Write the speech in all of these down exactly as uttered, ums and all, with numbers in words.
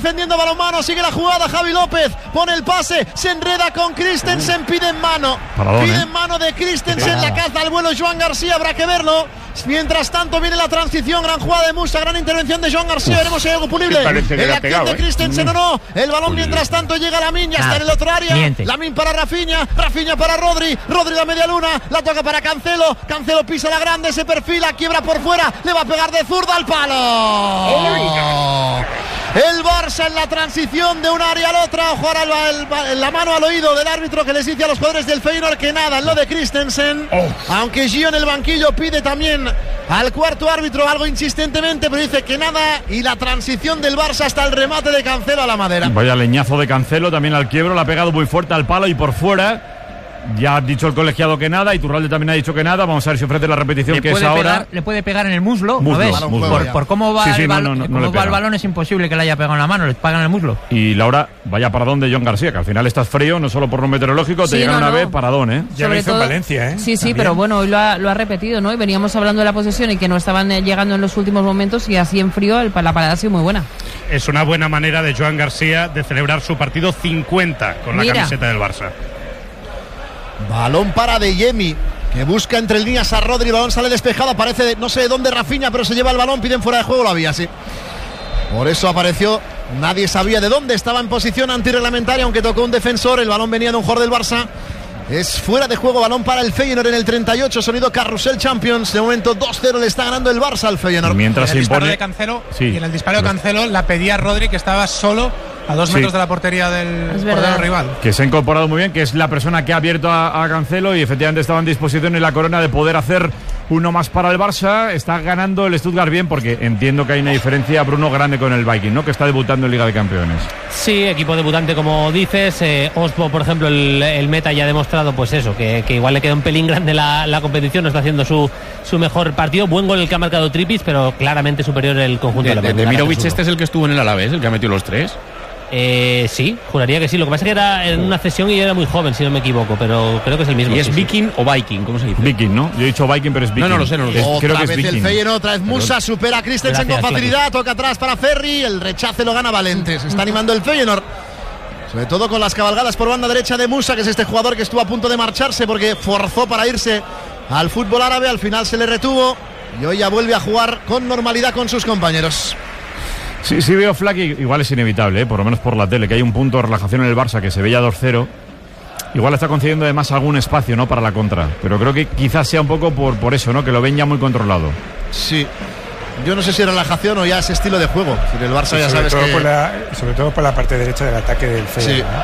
defendiendo balonmano, sigue la jugada, Javi López pone el pase, se enreda con Christensen, pide en mano, Paradón, pide ¿eh? en mano de Christensen, la caza al vuelo Joan García, habrá que verlo. Mientras tanto viene la transición, gran jugada de Musa, gran intervención de Joan García, veremos si hay algo punible. Que El acción pegado, de ¿eh? Christensen Mm. o no, el balón mientras tanto llega Lamin, ya Ah, está en el otro área, miente. Lamin para Rafinha, Rafinha para Rodri, Rodri la media luna, la toca para Cancelo, Cancelo pisa la grande, se perfila, quiebra por fuera, le va a pegar de zurda al palo. El Barça en la transición de un área al otra, ojo ahora el, el, la mano al oído del árbitro que les dice a los jugadores del Feyenoord que nada en lo de Christensen, oh. aunque Gio en el banquillo pide también al cuarto árbitro algo insistentemente, pero dice que nada, y la transición del Barça hasta el remate de Cancelo a la madera. Vaya leñazo de Cancelo también al quiebro, le ha pegado muy fuerte al palo y por fuera. Ya ha dicho el colegiado que nada, y Iturralde también ha dicho que nada. Vamos a ver si ofrece la repetición, que es pegar, ahora. Le puede pegar en el muslo, muslo ¿no ves? muslo. Por, por cómo va, sí, sí, el, bal- no, no, no, cómo no va el balón es imposible que le haya pegado en la mano, le pagan en el muslo. Y Laura, vaya paradón de Joan García, que al final estás frío, no solo por lo meteorológico, te Sí, llega no, una no. vez, paradón, ¿eh? Ya lo hizo en Valencia, ¿eh? Sí, sí, También. pero bueno, hoy lo ha, lo ha repetido, ¿no? Y veníamos hablando de la posesión y que no estaban eh, llegando en los últimos momentos, y así en frío el, la parada ha sido muy buena. Es una buena manera de Joan García de celebrar su partido cincuenta con Mira. la camiseta del Barça. Balón para De Jemi, que busca entre líneas a Rodri, el balón sale despejado, aparece de, no sé de dónde Rafinha, pero se lleva el balón, piden fuera de juego, lo había, sí. Por eso apareció, nadie sabía de dónde, estaba en posición antirreglamentaria, aunque tocó un defensor, el balón venía de un jugador del Barça. Es fuera de juego, balón para el Feyenoord en el treinta y ocho, sonido Carrusel Champions. De momento dos cero le está ganando el Barça al Feyenoord. Mientras en el se disparo impone... de Cancelo, Sí. y en el disparo de Cancelo la pedía Rodri, que estaba solo a dos Sí. metros de la portería del portero rival. Que se ha incorporado muy bien, que es la persona que ha abierto a, a Cancelo, y efectivamente estaba en disposición en la corona de poder hacer uno más para el Barça. Está ganando el Stuttgart bien, porque entiendo que hay una diferencia, Bruno, grande con el Viking, ¿no? Que está debutando en Liga de Campeones. Sí, equipo debutante, como dices. eh, Osbo, por ejemplo, el, el meta ya ha demostrado pues eso, que, que igual le queda un pelín grande la, la competición, no está haciendo su, su mejor partido. Buen gol el que ha marcado Trippic, pero claramente superior el conjunto de, de, de, de Mirovic. Este es el que estuvo en el Alavés, el que ha metido los tres. Eh, sí, juraría que sí. Lo que pasa es que era en una cesión y era muy joven, si no me equivoco, pero creo que es el mismo. ¿Y es sí, Viking sí. o Viking? ¿Cómo se dice? Viking, ¿no? Yo he dicho Viking, pero es Viking. No, no lo sé, no lo sé. Es, creo Otra que es vez Viking. el Feyenoord, otra vez Musa, supera a Christensen Gracias, con facilidad, toca atrás para Ferri, el rechace lo gana Valente, se está animando el Feyenoord. Sobre todo con las cabalgadas por banda derecha de Musa, que es este jugador que estuvo a punto de marcharse porque forzó para irse al fútbol árabe, al final se le retuvo y hoy ya vuelve a jugar con normalidad con sus compañeros. Sí, sí veo Flack, igual es inevitable, ¿eh? Por lo menos por la tele, que hay un punto de relajación en el Barça que se veía dos cero. Igual está concediendo además algún espacio, ¿no?, para la contra. Pero creo que quizás sea un poco por, por eso, ¿no?, que lo ven ya muy controlado. Sí. Yo no sé si es relajación o ya es estilo de juego. El Barça, sí, ya sabes que... Por la, sobre todo por la parte derecha del ataque del Feyenoord. Sí.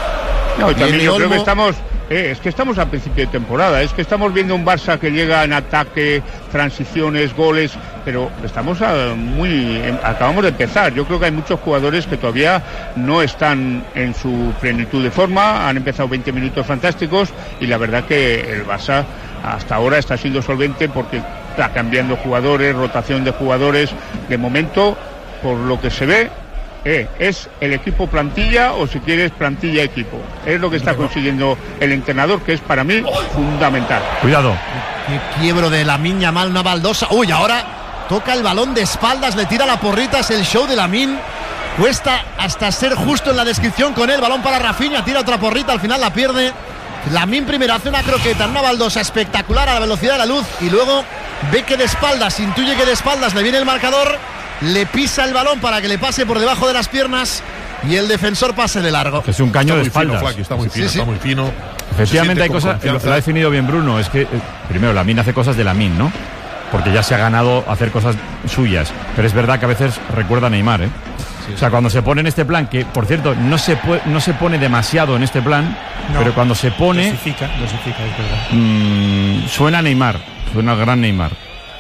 No, no, también yo Olmo... creo que estamos... Eh, es que estamos a principio de temporada, es que estamos viendo un Barça que llega en ataque, transiciones, goles, pero estamos a muy... acabamos de empezar. Yo creo que hay muchos jugadores que todavía no están en su plenitud de forma, han empezado veinte minutos fantásticos y la verdad que el Barça hasta ahora está siendo solvente porque está cambiando jugadores, rotación de jugadores. De momento, por lo que se ve, Eh, es el equipo plantilla, o si quieres plantilla equipo, es lo que está consiguiendo el entrenador, que es para mí fundamental. Cuidado, qué quiebro de Lamine Yamal, una baldosa. Uy, ahora toca el balón de espaldas, le tira la porrita, es el show de Lamine. Cuesta hasta ser justo en la descripción con él. Balón para Rafinha, tira otra porrita, al final la pierde. Lamine primero hace una croqueta en una baldosa espectacular a la velocidad de la luz y luego ve que de espaldas, intuye que de espaldas le viene el marcador, le pisa el balón para que le pase por debajo de las piernas y el defensor pase de largo. Es un caño de espaldas. Fino, Flaky, está muy fino, Sí, sí. está muy fino. Efectivamente hay cosas, lo, lo ha definido bien Bruno, es que eh, primero Lamine hace cosas de Lamine, ¿no? Porque ya se ha ganado hacer cosas suyas, pero es verdad que a veces recuerda a Neymar, ¿eh? Sí, o sea, cuando se pone en este plan, que por cierto no se puede, no se pone demasiado en este plan, no, pero cuando se pone dosifica, dosifica, es verdad. Mmm, suena a Neymar, suena al gran Neymar.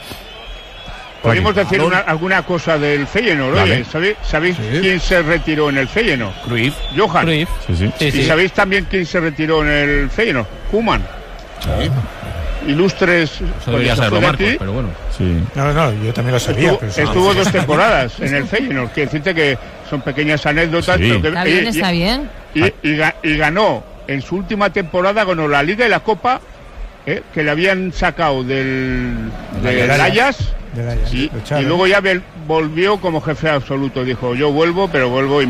Podemos decir una, alguna cosa del Feyenoord. Vale. Oye, ¿sabéis, ¿sabéis sí. quién se retiró en el Feyenoord? Cruyff. Johan. Cruyff. Sí, sí. Sí, ¿Y sí. sabéis también quién se retiró en el Feyenoord? Koeman. Sí. Ilustres. Eso debería saberlo Marcos, pero bueno. Sí. No, no, yo también lo sabía. Estuvo, pero sí. estuvo dos temporadas en el Feyenoord. Quiero decirte que son pequeñas anécdotas. Sí. Pero que, Está bien, y, está bien. Y, y, y, y ganó en su última temporada, ganó la Liga y la Copa, eh, que le habían sacado del, del Ajax. De la, Y, de y luego ya volvió como jefe absoluto. Dijo, yo vuelvo, pero vuelvo y